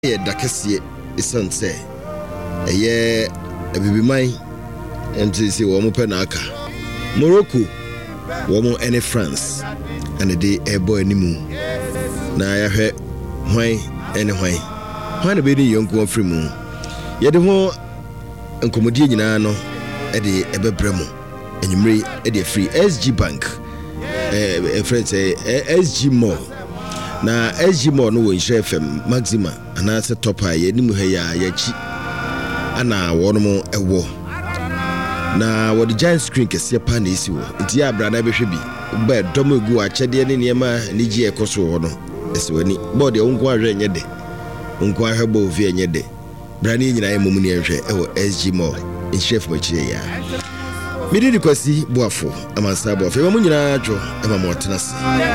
ye dakese isanse eye abibiman entisi wo mo pe na aka Morocco wo mo ene France and the ebo animu na ya hwe hwan ene hwan na be ni yonko afri mu ye de ho enkomodie nyina no e de ebebremu enyimre e de free SG Bank friends SG Mall na SG Mall no wo Insha FM Maxima ana se top aye ni mu ha ya chi ana wono ewo na wo the giant screen kese pa na isi wo nti ya bra na behwe bi ba dom egu a chede ne niema ni ji ekoso wo no esi wani board e wonko ahwe nyede wonko ahwe bo vi nyede bra ni nyina emom ni ehwe ewo SG Mall Insha FM chie ya midi kwasi boafo amansa boafo e mo nyina adwo e ma mo tenase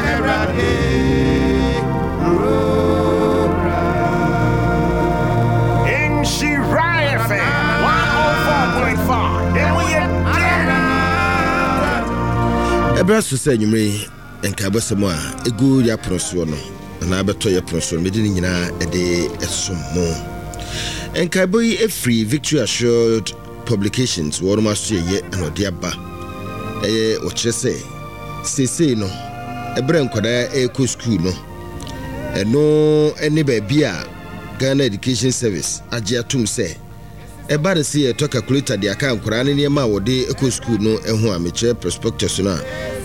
Ebrasu say nyumre enka bosemo a egu ya proso no na abeto ya proso me di nyina e de esomo enka boy e free Victory Assured Publications wo ma so ye no de aba o kire say no ebre nkoda e ko school no eno eni ba bia Ghana Education Service age atum say e ba de say to calculator de aka nkora ne ne ma wo de eco school no ehu a meche prospectus no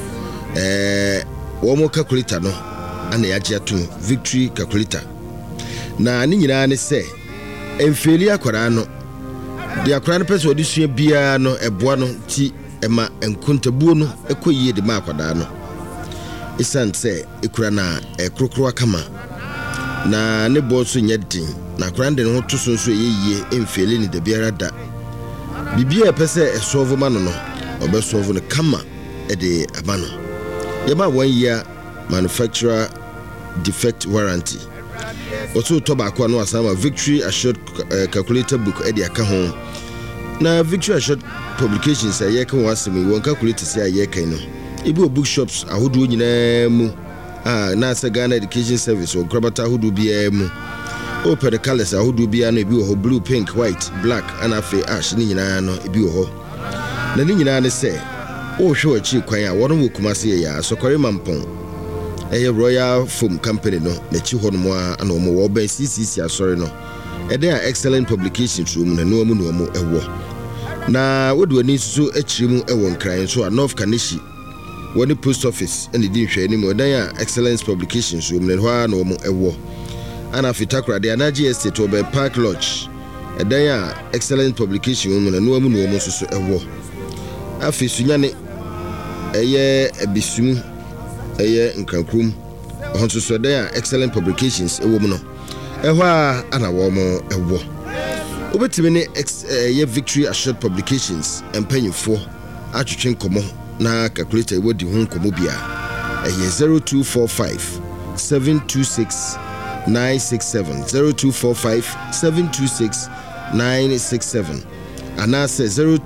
wo mo calculator no ana ya age atum Victory calculator na ni nyina ne say emfeli akora no de akora no pese odi sua bia no eboa no ti ema enkontabuo no ekoyie de ma akwada no isan say ekura na ekrokro akama na ne boso nyedin na akora de no to so yeye emfeli ni de biara da bibia pese esolve ma no obe solve no kama e de abano yema 1 year manufacturer defect warranty oto to ba ko no asama Victory Assured calculator book e de aka ho na Victory Assured Publications aye kan wasemi won calculator si aye kan no ibi bookshops ahodo nyina mu na se Ghana Education Service o krabata ahodo bia mu open the colors ahodo bia no ibi wo blue, pink, white, black and afi ash ni nyina no ibi wo na ni nyina ne se o hwe ochi kwan a wono wokumase ya sokore mampon Royal Foam Company no na chi ho no mo a na mo wo ban CCC asori no ede a Excellent Publications room na no mu ewo na wodu ani so achirimu ewo nkran so a North Kanishi woni post office and di nhwe ni mo dan a Excellence Publications room na ho a no mo ewo ana fitakra de anaji estate obe Park Lodge edan a Excellent Publication room na no mu so ewo afi sunyane eye ebisumu eye nkankrum honso so dan a Excellent Publications ewo mu no ehwa ana wo mo ewo obetime ne ye Victory Assured Publications empanyfo atwetwe nkomo na calculator ewo di ho nkomo bia eye 0245 726 967 0245 726 967 anase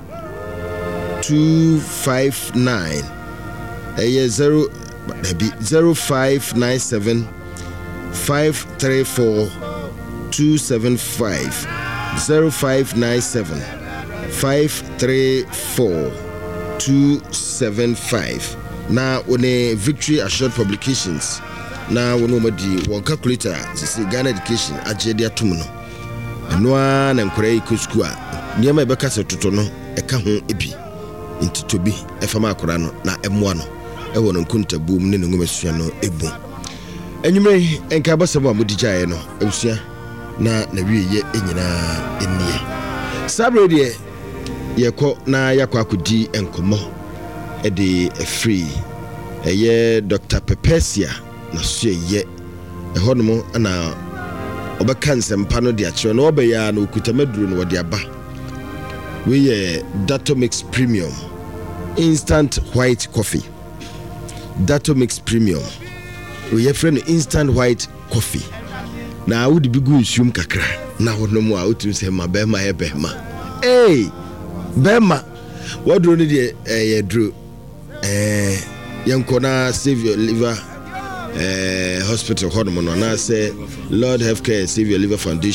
0259 0597 534 275 0597 534 275 na one Victory Assured Publications na wono madi won calculator sisi Ghana Education agede atum no enoa na nkora iko school a niam e beka se toto no e ka ho ebi ntitobi e fama akora no na emoa no e wono nkuntabu mu ne ngomesua no ebu enyumre enka basebo amodijae no ebusua na wiye enyina enie sabrede yeko na yakwa akodi enkomo e de free eye Dr. Pepesia na so ye ehonomo na obeka nsempa no de akire no obeya na okutamaduru no wode aba we ye Datomix Premium instant white coffee Datomix Premium we ye friend instant white coffee na would be good shum kakra na honomo a otum se ma bema ye bema bema wadro ni de ye dro yanko na save your liver hospital hɔ nom no anaasɛ Lord Healthcare and Save Your Liver Foundation